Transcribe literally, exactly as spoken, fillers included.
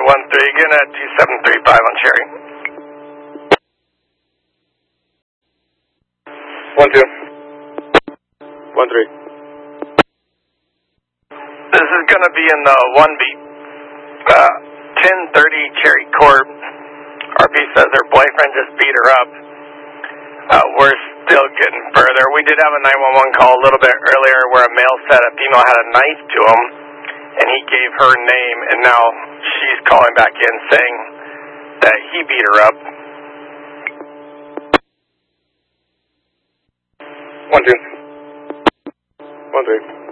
one three, again at two seven three five on Cherry. one two. one three. This is going to be in the one beat. Uh, ten thirty Cherry Court. R P says her boyfriend just beat her up. Uh, we're still getting further. We did have a nine one one call a little bit earlier where a male said a female had a knife to him, and he gave her name, and now she's calling back in saying that he beat her up. one two. one three.